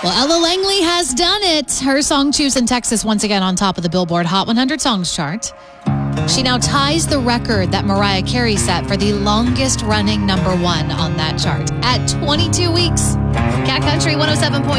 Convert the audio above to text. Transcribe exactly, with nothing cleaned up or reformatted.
Well, Ella Langley has done it. Her song Choose in Texas once again on top of the Billboard Hot one hundred Songs chart. She now ties the record that Mariah Carey set for the longest running number one on that chart at twenty-two weeks. Cat Country one oh seven point